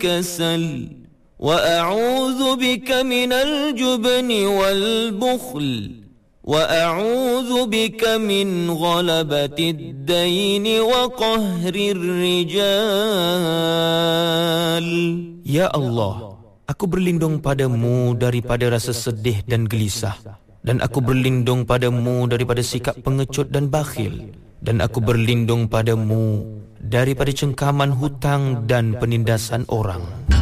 الكسل وأعوذ بك من الجبن والبخل وأعوذ بك من غلبة الدين وقهر الرجال. Ya Allah, aku berlindung padamu daripada rasa sedih dan gelisah, dan aku berlindung padamu daripada sikap pengecut dan bakhil, dan aku berlindung padamu daripada cengkaman hutang dan penindasan orang.